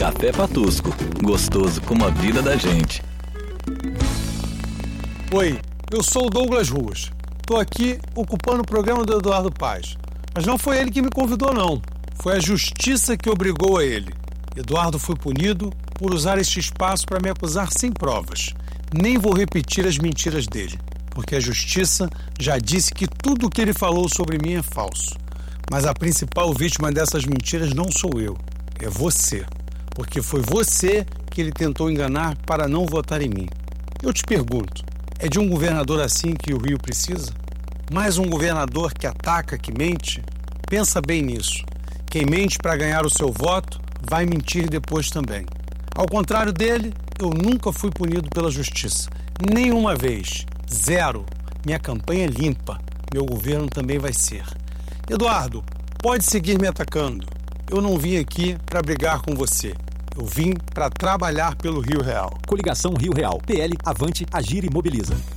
Café Patusco, gostoso como a vida da gente. Oi, eu sou o Douglas Ruas. Estou aqui ocupando o programa do Eduardo Paes. Mas não foi ele que me convidou, não. Foi a justiça que obrigou a ele. Eduardo foi punido por usar este espaço para me acusar sem provas. Nem vou repetir as mentiras dele, porque a justiça já disse que tudo o que ele falou sobre mim é falso. Mas a principal vítima dessas mentiras não sou eu, é você. Porque foi você que ele tentou enganar para não votar em mim. Eu te pergunto, é de um governador assim que o Rio precisa? Mais um governador que ataca, que mente? Pensa bem nisso. Quem mente para ganhar o seu voto vai mentir depois também. Ao contrário dele, eu nunca fui punido pela justiça. Nenhuma vez. Zero. Minha campanha é limpa. Meu governo também vai ser. Eduardo, pode seguir me atacando. Eu não vim aqui para brigar com você. Eu vim para trabalhar pelo Rio Real. Coligação Rio Real. PL, Avante, Agir e Mobiliza.